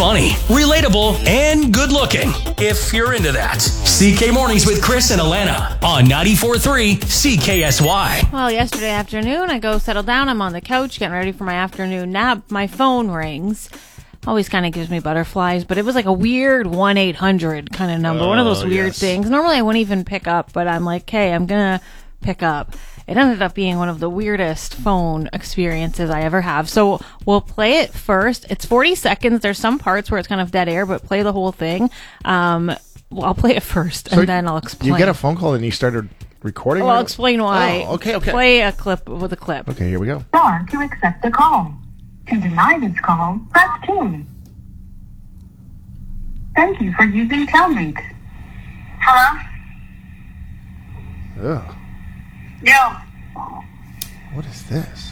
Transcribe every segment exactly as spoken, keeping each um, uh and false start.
funny, relatable, and good looking. If you're into that. C K Mornings with Chris and Alana on ninety-four point three C K S Y. Well, yesterday afternoon, I go settle down. I'm on the couch getting ready for my afternoon nap. My phone rings. Always kind of gives me butterflies, but it was like a weird one eight hundred kind of number. Oh, one of those weird yes. things. Normally, I wouldn't even pick up, but I'm like, hey, I'm going to pick up. It ended up being one of the weirdest phone experiences I ever have. So we'll play it first. It's forty seconds. There's some parts where it's kind of dead air, but play the whole thing. Um, well, I'll play it first, so and then I'll explain. You get a phone call and you started recording? Well, I'll explain why. Oh, okay, okay. Play a clip with a clip. Okay, here we go. Star to accept the call. To deny this call, press two. Thank you for using Telmate. Hello? Ugh. Yo. What is this?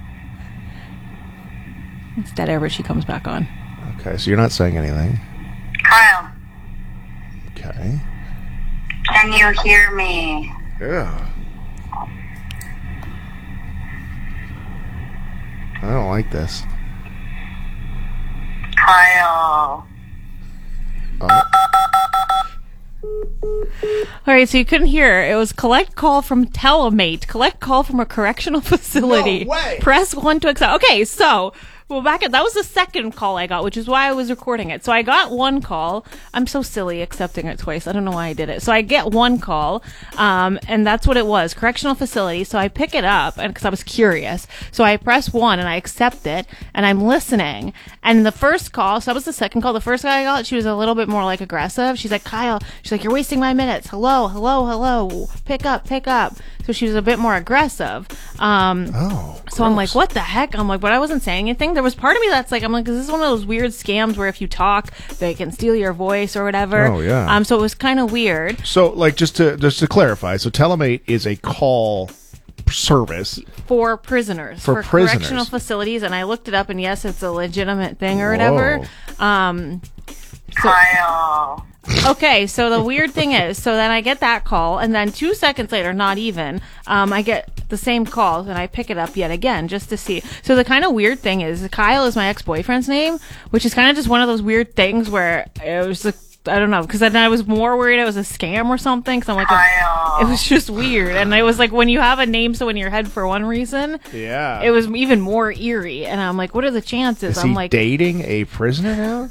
It's dead air, but she comes back on. Okay, so you're not saying anything. Kyle. Okay. Can you hear me? Yeah. I don't like this. Kyle. Oh. All right, so you couldn't hear. It was collect call from Telemate. Collect call from a correctional facility. No way. Press one to accept. Okay, so well, back at that was the second call I got, which is why I was recording it. So I got one call. I'm so silly accepting it twice. I don't know why I did it. So I get one call, um, and that's what it was, correctional facility. So I pick it up, and because I was curious, so I press one and I accept it, and I'm listening. And the first call, so that was the second call. The first guy I got, she was a little bit more like aggressive. She's like, Kyle, she's like, you're wasting my minutes. Hello, hello, hello. Pick up, pick up. So she was a bit more aggressive. Um, oh, so I'm like, what the heck? I'm like, but I wasn't saying anything. There was part of me that's like, I'm like, is this one of those weird scams where if you talk, they can steal your voice or whatever? Oh, yeah. Um, so it was kind of weird. So, like, just to just to clarify, so Telemate is a call service for prisoners, for, for prisoners. correctional facilities, and I looked it up, and yes, it's a legitimate thing or whatever. Whoa. Um, so, Kyle. Okay, so the weird thing is, so then I get that call, and then two seconds later, not even, um, I get the same call, and I pick it up yet again just to see. So the kind of weird thing is, Kyle is my ex-boyfriend's name, which is kind of just one of those weird things where it was like, I don't know, because then I was more worried it was a scam or something, because I'm like, Kyle. it was just weird, and it was like, when you have a name so in your head for one reason, yeah, it was even more eerie, and I'm like, what are the chances? Is I'm he like, dating a prisoner now?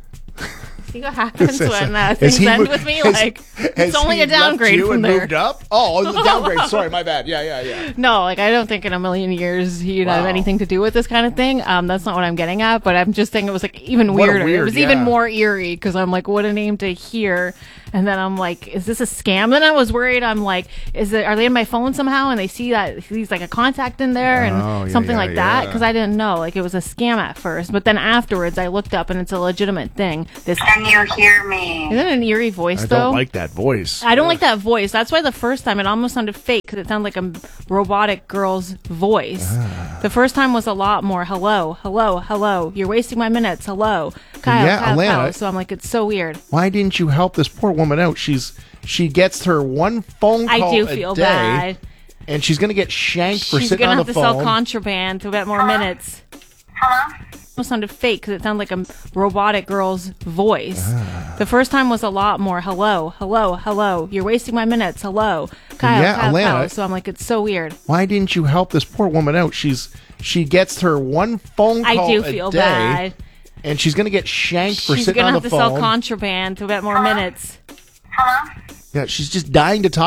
See what happens Is- when uh, has things he end mo- with me? has- Like, has it's only he a downgrade left you from and there. moved up? Oh, the downgrade. Sorry, my bad. Yeah, yeah, yeah. No, like, I don't think in a million years he'd have Wow. anything to do with this kind of thing. Um, that's not what I'm getting at, but I'm just saying it was, like, even What a weirder. weird- it was even yeah. more eerie, because I'm like, what a name to hear. And then I'm like, is this a scam? Then I was worried. I'm like, is it, are they in my phone somehow? And they see that he's like a contact in there and Oh, yeah, something yeah, like that? yeah. Because I didn't know. Like, it was a scam at first. But then afterwards, I looked up and it's a legitimate thing. This Can you hear me? Isn't it an eerie voice, I though? don't like that voice. I don't like that voice. That's why the first time it almost sounded fake, because it sounded like a robotic girl's voice. Ah. The first time was a lot more hello, hello, hello. You're wasting my minutes. Hello, Kyle, Yeah, Kyle, Alana, Kyle. So I'm like, it's so weird. Why didn't you help this poor woman out? She's she gets her one phone call I do a feel day, bad. and she's gonna get shanked for She's sitting gonna on have the to phone. sell contraband to get more minutes. Hello? Almost sounded fake because it sounded like a robotic girl's voice. Ah. The first time was a lot more hello, hello, hello. You're wasting my minutes. Hello, Kyle, Yeah, Kyle, Alana, Kyle. So I'm like, it's so weird. Why didn't you help this poor woman out? She's she gets her one phone I call do a feel day, bad. and she's gonna get shanked for She's sitting gonna on have the to phone. sell contraband to get more minutes. Hello? Yeah, she's just dying to talk.